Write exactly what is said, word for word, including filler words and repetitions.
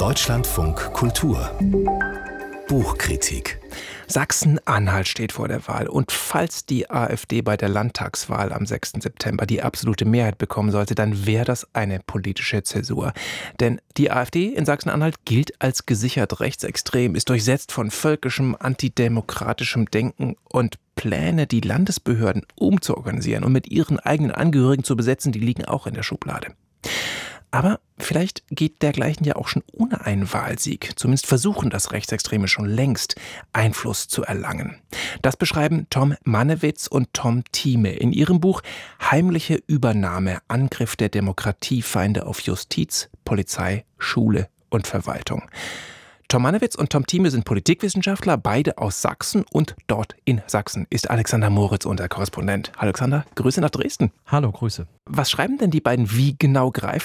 Deutschlandfunk Kultur Buchkritik. Sachsen-Anhalt steht vor der Wahl und falls die AfD bei der Landtagswahl am sechsten September die absolute Mehrheit bekommen sollte, dann wäre das eine politische Zäsur. Denn die AfD in Sachsen-Anhalt gilt als gesichert rechtsextrem, ist durchsetzt von völkischem, antidemokratischem Denken und Pläne, die Landesbehörden umzuorganisieren und mit ihren eigenen Angehörigen zu besetzen, die liegen auch in der Schublade. Aber vielleicht geht dergleichen ja auch schon ohne einen Wahlsieg. Zumindest versuchen das Rechtsextreme schon längst, Einfluss zu erlangen. Das beschreiben Tom Mannewitz und Tom Thieme in ihrem Buch Heimliche Übernahme, Angriff der Demokratiefeinde auf Justiz, Polizei, Schule und Verwaltung. Tom Mannewitz und Tom Thieme sind Politikwissenschaftler, beide aus Sachsen, und dort in Sachsen ist Alexander Moritz unser Korrespondent. Alexander, Grüße nach Dresden. Hallo, Grüße. Was schreiben denn die beiden wie genau greifen